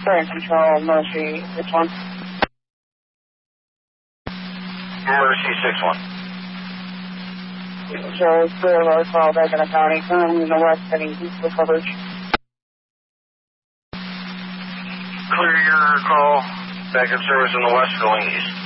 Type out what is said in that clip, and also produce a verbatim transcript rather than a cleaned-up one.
Current control, Mercy six one. Mercy six one. So it's clear of our call back in the county. Currently in the west, heading east for coverage. Clear your call. Back in service in the west, going east.